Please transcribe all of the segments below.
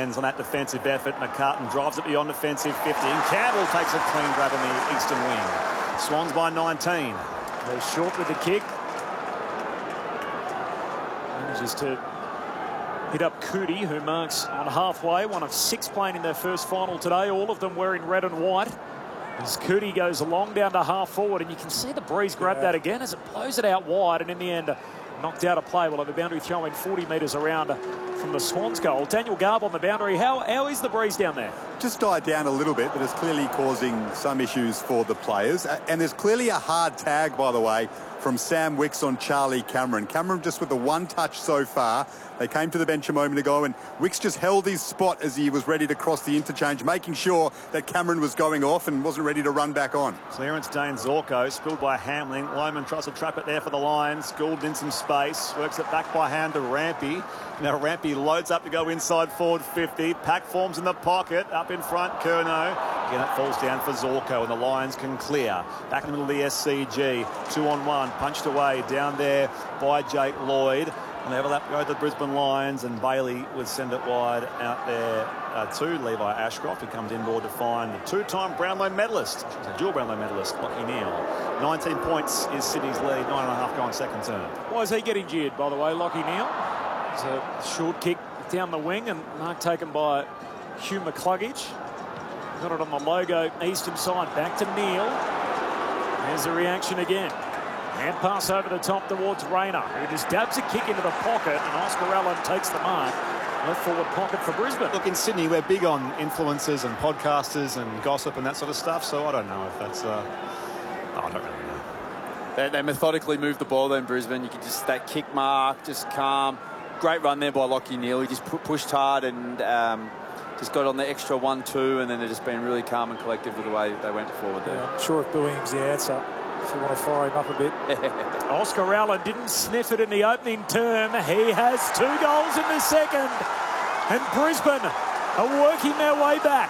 on that defensive effort. McCartan drives it beyond defensive 50. And Campbell takes a clean grab on the eastern wing. Swans by 19. They're short with the kick. Manages to hit up Cootie, who marks on halfway. One of 6 playing in their first final today, all of them wearing red and white. As Cootie goes long down to half forward, and you can see the breeze grab that again as it blows it out wide, and in the end knocked out a play. We'll have a boundary throw in 40 metres around from the Swans goal. Daniel Garb on the boundary. How is the breeze down there? Just died down a little bit, but it's clearly causing some issues for the players. And there's clearly a hard tag, by the way, from Sam Wicks on Charlie Cameron. Cameron just with the one touch so far. They came to the bench a moment ago, and Wicks just held his spot as he was ready to cross the interchange, making sure that Cameron was going off and wasn't ready to run back on. Clearance Dane Zorko, spilled by Hamling. Loman tries to trap it there for the Lions. Gould in some space, works it back by hand to Rampy. Now Rampy loads up to go inside forward 50. Pack forms in the pocket, up in front, Curnow. Again, it falls down for Zorko, and the Lions can clear. Back in the middle of the SCG, 2-on-1, punched away down there by Jake Lloyd. And they overlap go to the Brisbane Lions, and Bailey would send it wide out there to Levi Ashcroft, who comes inboard to find the 2-time Brownlow medalist. She's a dual Brownlow medalist, Lachie Neale. 19 points is Sydney's lead, 9.5 gone second term. Why is he getting jeered, by the way, Lachie Neale? It's a short kick down the wing, and mark taken by Hugh McCluggage. Got it on the logo, eastern side, back to Neale. There's the reaction again. Hand pass over the top towards Rayner, who just dabs a kick into the pocket, and Oscar Allen takes the mark. Left forward pocket for Brisbane. Look, in Sydney, we're big on influencers and podcasters and gossip and that sort of stuff, so I don't know if that's... I don't really know. They methodically move the ball there in Brisbane. You can just, that kick mark, just calm. Great run there by Lachie Neale. He just pushed hard and just got on the extra 1-2, and then they've just been really calm and collective with the way they went forward there. Yeah, I'm sure if Billingham's the answer, if you want to fire him up a bit. Oscar Allen didn't sniff it in the opening term. He has 2 goals in the second. And Brisbane are working their way back.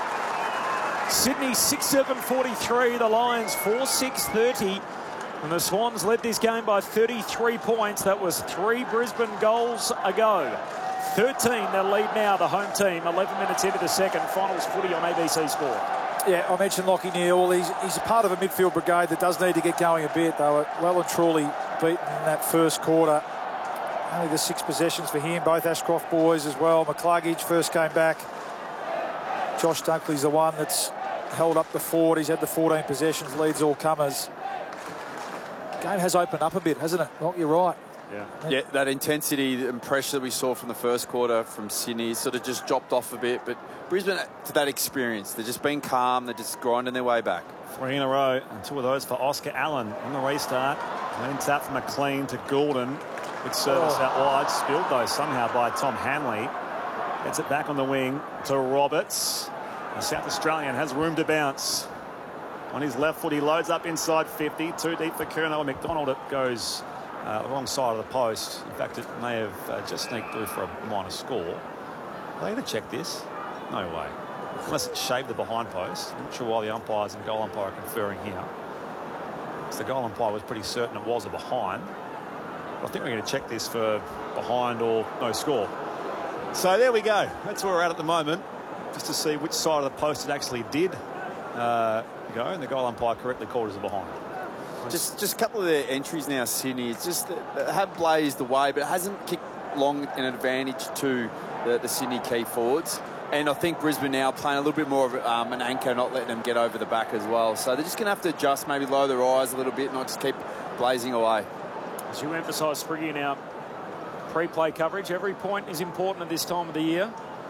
Sydney 6-7-43. The Lions 4-6-30. And the Swans led this game by 33 points. That was 3 Brisbane goals ago. 13 their lead now, the home team. 11 minutes into the second. Finals footy on ABC Sport. Yeah, I mentioned Lachie Neale. He's a part of a midfield brigade that does need to get going a bit. They were well and truly beaten in that first quarter. Only the 6 possessions for him, both Ashcroft boys as well. McCluggage first came back. Josh Dunkley's the one that's held up the forward. He's had the 14 possessions, leads all comers. Game has opened up a bit, hasn't it? Well, you're right. Yeah, that intensity and pressure that we saw from the first quarter from Sydney sort of just dropped off a bit. But Brisbane, to that experience, they're just being calm. They're just grinding their way back. 3 in a row, and 2 of those for Oscar Allen on the restart. Clean tap from McLean to Goulden. Good service out wide. Spilled, though, somehow by Tom Hanley. Gets it back on the wing to Roberts. The South Australian has room to bounce. On his left foot, he loads up inside 50. Too deep for Curnow. McDonald, it goes the wrong side of the post. In fact, it may have just sneaked through for a minor score. Are they going to check this? No way. Unless it shaved the behind post. I'm not sure why the umpires and goal umpire are conferring here. Because the goal umpire was pretty certain it was a behind. But I think we're going to check this for behind or no score. So there we go. That's where we're at the moment. Just to see which side of the post it actually did go. And the goal umpire correctly called it as a behind. Just a couple of their entries now, Sydney. It's just that have blazed away, but it hasn't kicked long in advantage to the Sydney key forwards. And I think Brisbane now playing a little bit more of an anchor, not letting them get over the back as well. So they're just going to have to adjust, maybe lower their eyes a little bit, not just keep blazing away. As you emphasise, Spriggy, in our pre-play coverage, every point is important at this time of the year.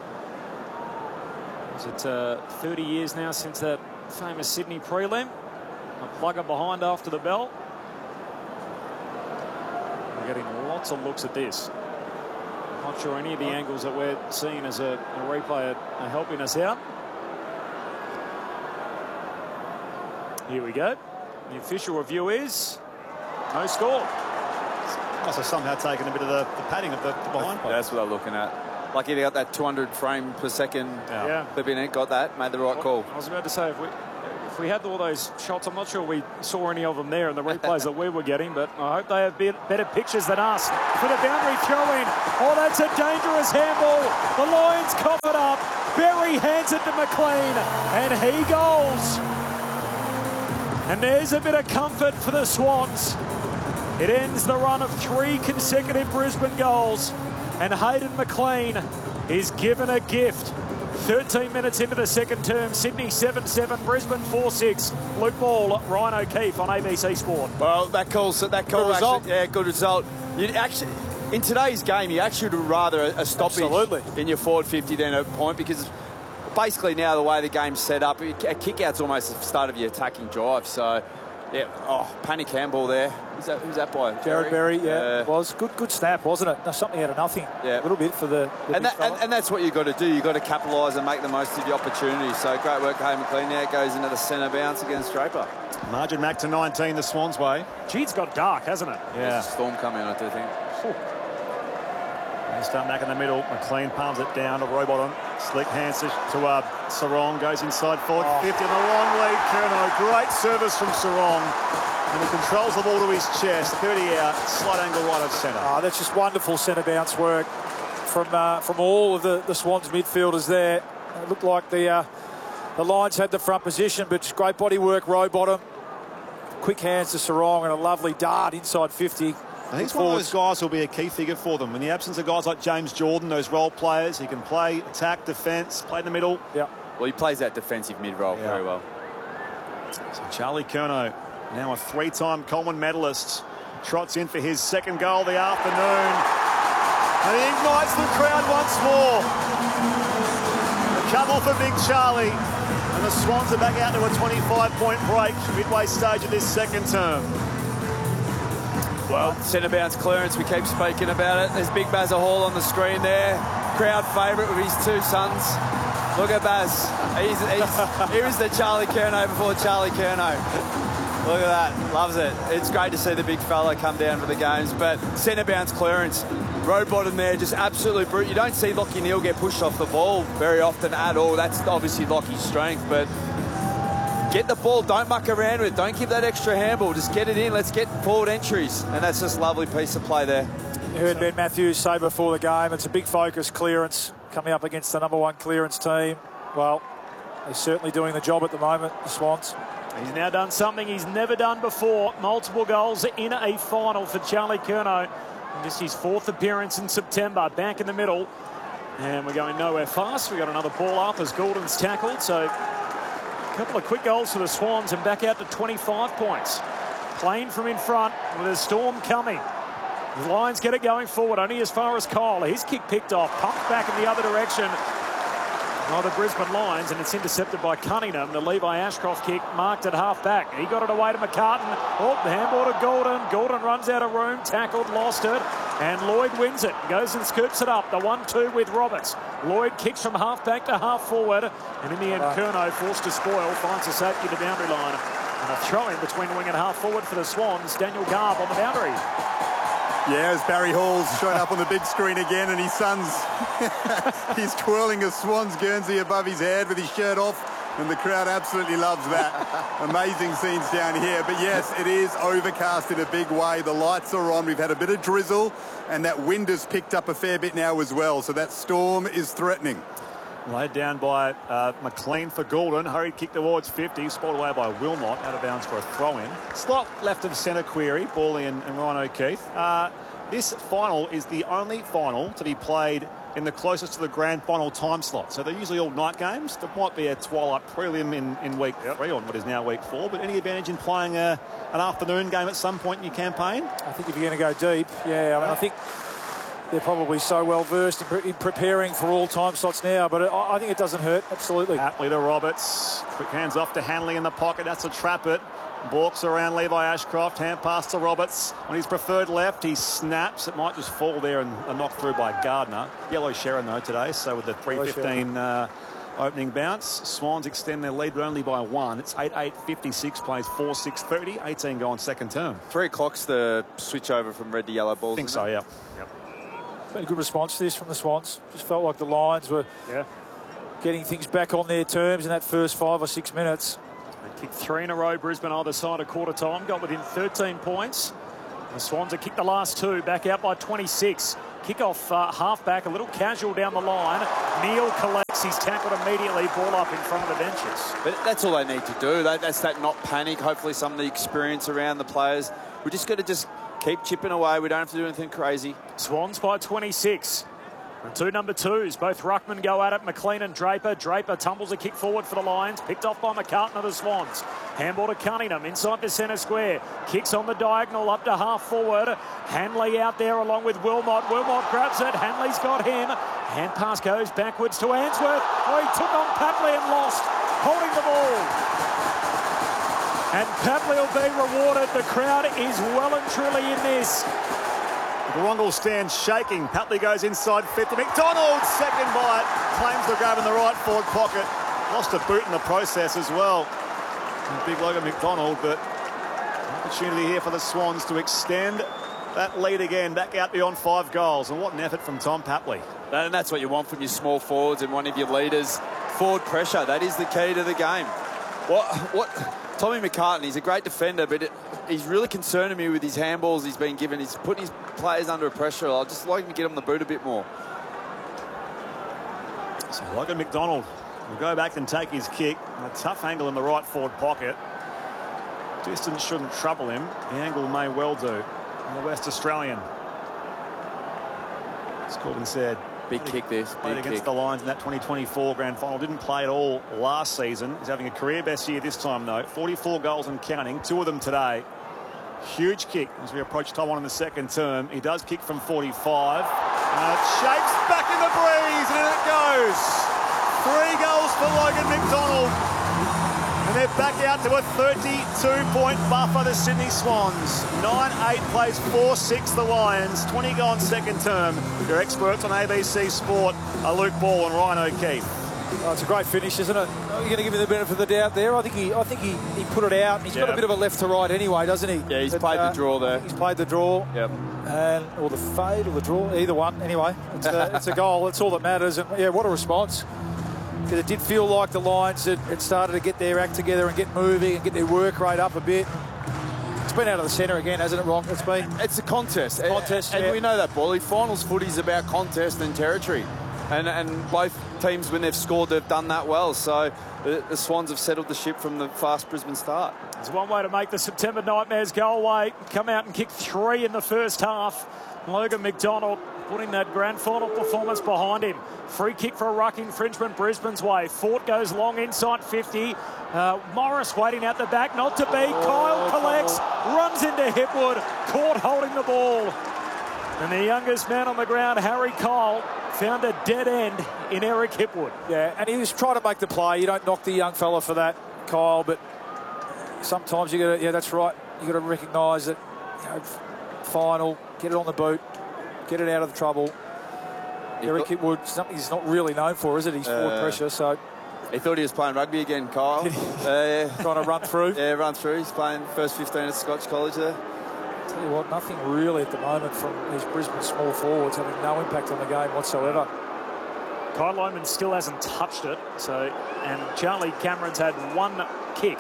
Is it 30 years now since that famous Sydney prelim? A plugger behind after the bell. We're getting lots of looks at this. Not sure any of the angles that we're seeing as a replay are helping us out. Here we go. The official review is no score. Must have somehow taken a bit of the padding of the behind post. That's what they're looking at. Lucky they got that 200 frame per second. Yeah. They've been got that, made the right call. I was about to say, if we had all those shots, I'm not sure we saw any of them there in the replays that we were getting, but I hope they have better pictures than us. For the boundary throw-in. Oh, that's a dangerous handball. The Lions cough it up. Berry hands it to McLean, and he goals. And there's a bit of comfort for the Swans. It ends the run of 3 consecutive Brisbane goals, and Hayden McLean is given a gift. 13 minutes into the second term, Sydney 7-7, Brisbane 4-6. Luke Ball, Ryan O'Keefe on ABC Sport. Well, that call good result. Actually, yeah, good result. You actually, in today's game, you actually would rather a stoppage in your forward 50 than a point, because basically now the way the game's set up, a kick-out's almost the start of your attacking drive. So, yeah, panic handball there. Who's that by? Jared Berry, yeah. It was good snap, wasn't it? Something out of nothing. Yeah. A little bit for the and that's what you've got to do. You've got to capitalise and make the most of the opportunity. So great work, Hayden McLean. Now it goes into the centre bounce against Draper. Margin back to 19, the Swans way. Gee, it's got dark, hasn't it? Yeah. There's a storm coming, I do think. They start back in the middle. McLean palms it down to Rowbottom. Slick hands to Sarong. Goes inside forward. 50 on the long lead. Curnow. Great service from Sarong. And he controls the ball to his chest. 30 out. Slight angle right of centre. That's just wonderful centre bounce work from all of the Swans midfielders there. It looked like the Lions had the front position, but just great body work. Rowbottom. Quick hands to Sarong and a lovely dart inside 50. I think he's one of those guys who will be a key figure for them. In the absence of guys like James Jordan, those role players, he can play attack, defence, play in the middle. Yeah. Well, he plays that defensive mid-role very well. So Charlie Curnow, now a 3-time Coleman medalist, trots in for his second goal of the afternoon. And he ignites the crowd once more. A couple for Big Charlie. And the Swans are back out to a 25-point break, midway stage of this second term. Well, centre bounce clearance, we keep speaking about it. There's Big Bazza Hall on the screen there. Crowd favourite with his 2 sons. Look at Baz. Here is the Charlie Curnow before Charlie Curnow. Look at that. Loves it. It's great to see the big fella come down for the games. But centre bounce clearance. Rowbottom there, just absolutely brutal. You don't see Lachie Neale get pushed off the ball very often at all. That's obviously Lockie's strength, but get the ball, don't muck around with it. Don't give that extra handball. Just get it in. Let's get forward entries. And that's just a lovely piece of play there. You heard Ben Matthews say before the game, it's a big focus, clearance, coming up against the #1 clearance team. Well, they're certainly doing the job at the moment, the Swans. He's now done something he's never done before. Multiple goals in a final for Charlie Curnow. This is his 4th appearance in September. Back in the middle. And we're going nowhere fast. We've got another ball up as Gordon's tackled. So a couple of quick goals for the Swans and back out to 25 points. Plain from in front with a storm coming. The Lions get it going forward, only as far as Kyle. His kick picked off, pumped back in the other direction by the Brisbane Lions, and it's intercepted by Cunningham. The Levi Ashcroft kick marked at half-back. He got it away to McCartan. Oh, the handball to Gordon. Gordon runs out of room, tackled, lost it, and Lloyd wins it. Goes and scoops it up. The 1-2 with Roberts. Lloyd kicks from half-back to half-forward, and in the end, Curnow, forced to spoil, finds a safety to the boundary line. And a throw-in between wing and half-forward for the Swans. Daniel Garb on the boundary. Yeah, as Barry Hall's showing up on the big screen again, and his son's he's twirling a Swans Guernsey above his head with his shirt off, and the crowd absolutely loves that. Amazing scenes down here. But yes, it is overcast in a big way. The lights are on. We've had a bit of drizzle, and that wind has picked up a fair bit now as well. So that storm is threatening. Laid down by McLean for Gordon. Hurried kick towards 50. Spotted away by Wilmot. Out of bounds for a throw-in. Slot left of centre query. Bally and Ryan O'Keefe. This final is the only final to be played in the closest to the grand final time slot. So they're usually all night games. There might be a twilight prelim in week 3 on what is now week 4. But any advantage in playing an afternoon game at some point in your campaign? I think if you're going to go deep, yeah. I mean, I think they're probably so well versed in preparing for all time slots now, but I think it doesn't hurt. Absolutely. Atley to Roberts. Quick hands off to Hanley in the pocket. That's a trap it. Balks around Levi Ashcroft. Hand pass to Roberts. On his preferred left, he snaps. It might just fall there and knocked through by Gardner. Yellow Sharon, though, today. So with the 3:15 opening bounce, Swans extend their lead only by 1. It's 8-8-56, plays 4-6-30. 18 go on second term. 3 o'clock's the switch over from red to yellow balls. I think so, yeah. Been a good response to this from the Swans. Just felt like the Lions were getting things back on their terms in that first 5 or 6 minutes. They kicked 3 in a row, Brisbane either side of quarter time, got within 13 points. The Swans have kicked the last 2, back out by 26. Kick off half back, a little casual down the line. Neale collects He's tackled immediately, ball up in front of the benches. But that's all they need to do. That's that not panic. Hopefully some of the experience around the players. We just got to just keep chipping away. We don't have to do anything crazy. Swans by 26. The two number twos, both ruckmen go at it. McLean and Draper. Draper tumbles a kick forward for the Lions. Picked off by McCartan of the Swans. Handball to Cunningham inside the centre square. Kicks on the diagonal up to half forward. Hanley out there along with Wilmot. Wilmot grabs it. Hanley's got him. Hand pass goes backwards to Answorth. Oh, he took on Papley and lost. Holding the ball. And Papley will be rewarded. The crowd is well and truly in this. Warrungal stands shaking. Papley goes inside 50. McDonald, second bite. Claims the grab in the right forward pocket. Lost a boot in the process as well. And big Logan McDonald, but opportunity here for the Swans to extend that lead again, back out beyond 5 goals. And what an effort from Tom Papley. And that's what you want from your small forwards and one of your leaders. Forward pressure, that is the key to the game. What Tommy McCartan, he's a great defender, but he's really concerning me with his handballs he's been given. He's putting his players under pressure. I'd just like him to get on the boot a bit more. So Logan McDonald will go back and take his kick. A tough angle in the right forward pocket. Distance shouldn't trouble him. The angle may well do. And the West Australian. As Corbin said, big kick this. Played against the Lions in that 2024 grand final. Didn't play at all last season. He's having a career best year this time though. 44 goals and counting. 2 of them today. Huge kick as we approach time one in the second term. He does kick from 45. Shapes back in the breeze and in it goes. 3 goals for Logan McDonald. And they're back out to a 32-point buffer, the Sydney Swans. 9-8 plays 4-6 the Lions. 20 gone second term. Your experts on ABC Sport are Luke Ball and Ryan O'Keefe. Oh, it's a great finish, isn't it? You're going to give him the benefit of the doubt there. I think he put it out. He's got a bit of a left to right anyway, doesn't he? Yeah, he's played the draw there. He's played the draw. Yep. Or the fade or the draw, either one. Anyway, it's a goal. That's all that matters. And yeah, what a response. Because it did feel like the Lions had started to get their act together and get moving and get their work rate up a bit. It's been out of the centre again, hasn't it, Ron? It's a contest. And we know that, Bolly. Finals footy is about contest and territory. And both teams, when they've scored, they've done that well. So the Swans have settled the ship from the fast Brisbane start. There's one way to make the September Nightmares go away. Come out and kick 3 in the first half. Logan McDonald putting that grand final performance behind him. Free kick for a ruck infringement Brisbane's way. Fort goes long inside 50. Morris waiting out the back, not to be. Kyle collects, runs into Hipwood, caught holding the ball. And the youngest man on the ground, Harry Kyle, found a dead end in Eric Hipwood. Yeah, and he was trying to make the play. You don't knock the young fella for that, Kyle, but sometimes you got to, yeah, that's right. You got to recognise that, final, get it on the boot, get it out of the trouble. Eric Hipwood, something he's not really known for, is it? He's forward pressure, so. He thought he was playing rugby again, Kyle. Trying to run through. Yeah, run through. He's playing first 15 at Scotch College there. Tell you what, nothing really at the moment from these Brisbane small forwards, having no impact on the game whatsoever. Kyle Lohman still hasn't touched it, and Charlie Cameron's had 1 kick.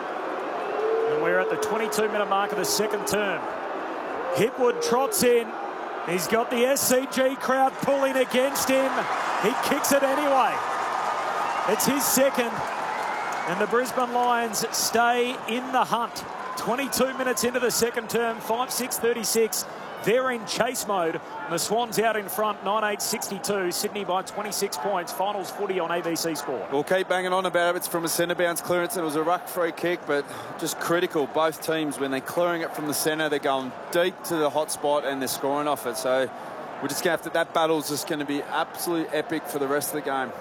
And we're at the 22-minute mark of the second term. Hipwood trots in. He's got the SCG crowd pulling against him. He kicks it anyway. It's his second. And the Brisbane Lions stay in the hunt. 22 minutes into the second term, 5-6-36. They're in chase mode. And the Swans out in front, 9-8-62. Sydney by 26 points. Finals footy on ABC Sport. We'll keep banging on about it. It's from a centre bounce clearance. It was a ruck free kick, but just critical. Both teams, when they're clearing it from the centre, they're going deep to the hot spot and they're scoring off it. So we're just going to have to, that battle's just going to be absolutely epic for the rest of the game.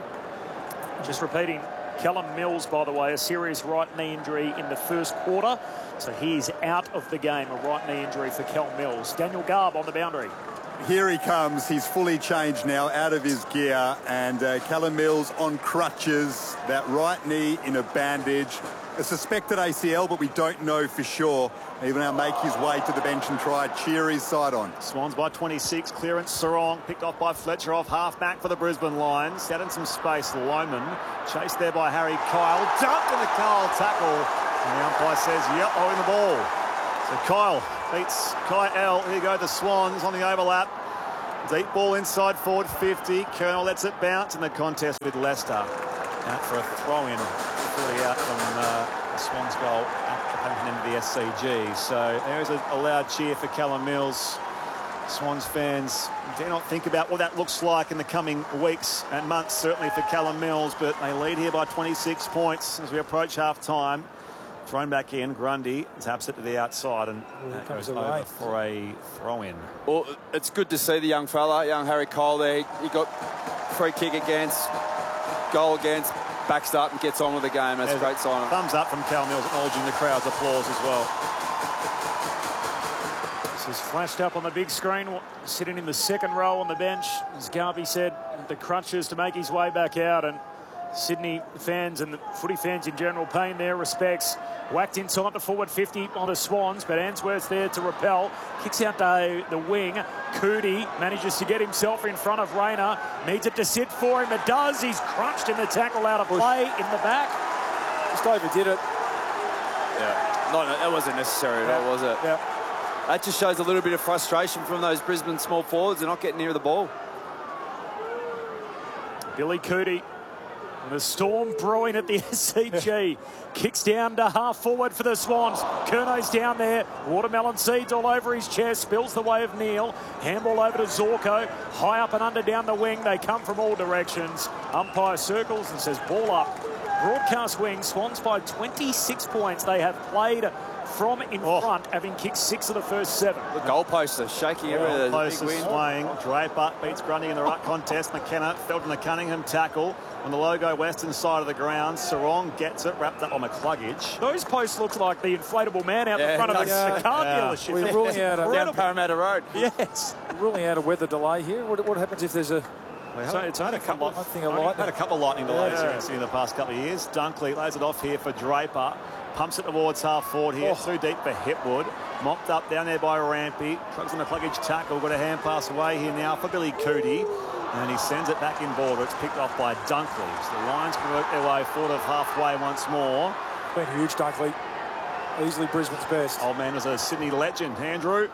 Just repeating, Callum Mills, by the way, a serious right knee injury in the first quarter. So he's out of the game, a right knee injury for Cal Mills. Daniel Garb on the boundary. Here he comes. He's fully changed now, out of his gear. And Callum Mills on crutches, that right knee in a bandage. A suspected ACL, but we don't know for sure. He will now make his way to the bench and try cheer his side on. Swans by 26. Clearance, Sarong. Picked off by Fletcher off half-back for the Brisbane Lions. Out in some space, Lohman. Chased there by Harry Kyle. Dumped in the Kyle tackle. And the umpire says, yep, owing the ball. So Kyle beats Kai L. Here go the Swans on the overlap. Deep ball inside forward 50. Colonel lets it bounce in the contest with Leicester. Out for a throw-in. 40 out from the Swans goal at the pumping end of the SCG. So there's a loud cheer for Callum Mills. Swans fans do not think about what that looks like in the coming weeks and months, certainly for Callum Mills, but they lead here by 26 points as we approach half-time. Thrown back in, Grundy taps it to the outside, and that goes over for a throw-in. Well, it's good to see the young fella, young Harry Cole there. He got free kick against, goal against, backs up and gets on with the game. That's a great sign. Thumbs up from Callum Mills, acknowledging the crowd's applause as well. This is flashed up on the big screen, sitting in the second row on the bench, as Garvey said, the crutches to make his way back out, and Sydney fans and the footy fans in general paying their respects. Whacked inside the forward 50 onto Swans, but Answorth's there to repel. Kicks out the wing. Coody manages to get himself in front of Rayner. Needs it to sit for him. It does. He's crunched in the tackle out of play in the back. Just overdid it. Yeah. No, that wasn't necessary at all, was it? Yeah. That just shows a little bit of frustration from those Brisbane small forwards. They're not getting near the ball. Billy Coody. The storm brewing at the SCG. Kicks down to half forward for the Swans. Curno's down there. Watermelon seeds all over his chest. Spills the way of Neil. Handball over to Zorko. High up and under down the wing. They come from all directions. Umpire circles and says ball up. Broadcast wing. Swans by 26 points. They have played from in front, having kicked 6 of the first 7. The goalposts are shaking everywhere. Goalposts are swaying. Draper beats Grundy in the right contest. McKenna fell in the Cunningham tackle on the logo western side of the ground. Sarong gets it wrapped up by McCluggage. Those posts look like the inflatable man out the front of the car dealership. We're ruling out down Parramatta Road. Yes. Ruling out a weather delay here. What happens if there's a... It's had a couple of lightning delays here in the past couple of years. Dunkley lays it off here for Draper. Pumps it towards half forward here. Too deep for Hipwood. Mopped up down there by Rampy. Trucks on the McCluggage tackle. Got a hand pass away here now for Billy Coody. And he sends it back in border. It's picked off by Dunkley. So the Lions can work their way forward of halfway once more. Been huge, Dunkley. Easily Brisbane's best. Old man was a Sydney legend. Andrew,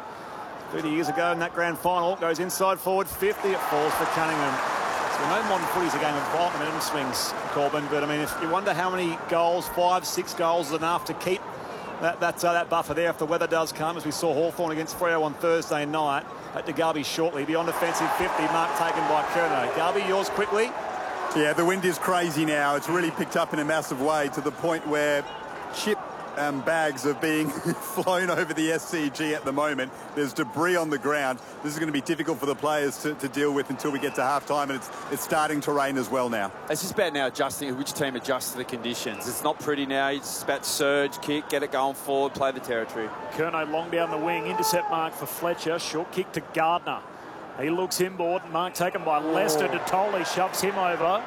30 years ago in that grand final, goes inside forward 50. It falls for Cunningham. So we know modern footy is a game of violent momentum swings, Corbin. But I mean, if you wonder how many goals, 5, 6 goals is enough to keep that buffer there if the weather does come, as we saw Hawthorn against Freo on Thursday night. Back to Garby shortly. Beyond offensive 50, mark taken by Curnow. Garby, yours quickly. Yeah, the wind is crazy now. It's really picked up in a massive way to the point where chip bags are being flown over the SCG at the moment. There's debris on the ground. This is going to be difficult for the players to deal with until we get to half-time, and it's starting to rain as well now. It's just about now adjusting, which team adjusts to the conditions. It's not pretty now. It's just about surge, kick, get it going forward, play the territory. Curnow long down the wing. Intercept mark for Fletcher. Short kick to Gardner. He looks inboard. Mark taken by Lester. Detoli shoves him over.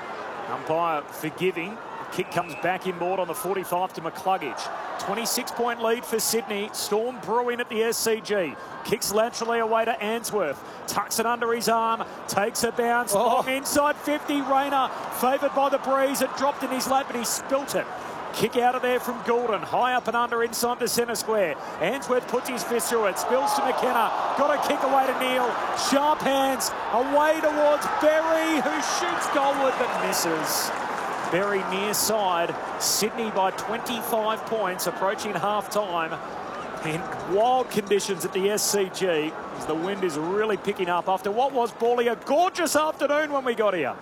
Umpire forgiving. Kick comes back inboard on the 45 to McCluggage. 26-point lead for Sydney. Storm brewing at the SCG. Kicks laterally away to Answorth. Tucks it under his arm. Takes a bounce. Long inside 50. Rayner favoured by the breeze. It dropped in his lap, but he spilt it. Kick out of there from Goulden. High up and under inside the centre square. Answorth puts his fist through it. Spills to McKenna. Got a kick away to Neil. Sharp hands. Away towards Berry, who shoots goalward but misses. Berry near side. Sydney by 25 points, approaching half-time. In wild conditions at the SCG, as the wind is really picking up after what was, Paulie, a gorgeous afternoon when we got here.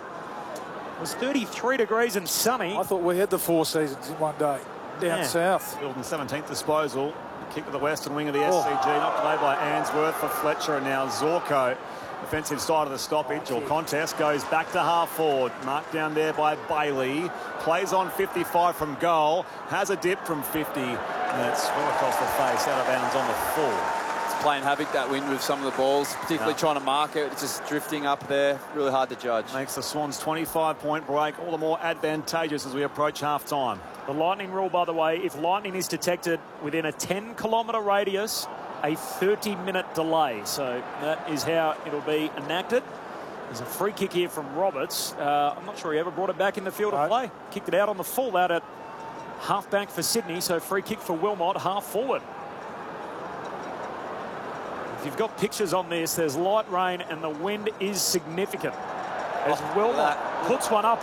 It was 33 degrees and sunny. I thought we had the 4 seasons in one day down south. Fielden 17th disposal. Kick to the western wing of the SCG. Not played by Answorth for Fletcher, and now Zorko. Defensive side of the stoppage or contest goes back to half forward. Marked down there by Bailey. Plays on 55 from goal. Has a dip from 50. And it's well across the face, out of bounds on the full. It's playing havoc, that wind, with some of the balls, particularly trying to mark it. It's just drifting up there. Really hard to judge. Makes the Swans 25-point break all the more advantageous as we approach half-time. The lightning rule, by the way, if lightning is detected within a 10-kilometre radius, a 30-minute delay. So that is how it'll be enacted. There's a free kick here from Roberts. I'm not sure he ever brought it back in the field of play. Kicked it out on the full out at half-back for Sydney. So free kick for Wilmot, half-forward. If you've got pictures on this, there's light rain and the wind is significant. As Wilmot puts one up